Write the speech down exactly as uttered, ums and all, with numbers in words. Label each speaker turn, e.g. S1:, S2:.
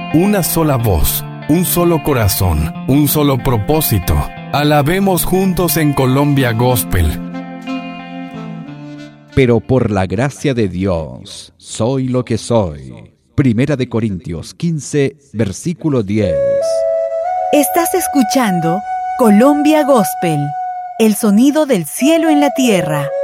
S1: una sola voz, un solo corazón, un solo propósito. Alabemos juntos en Colombia Gospel.
S2: Pero por la gracia de Dios, soy lo que soy. Primera de Corintios quince, versículo diez.
S3: Estás escuchando Colombia Gospel, el sonido del cielo en la tierra.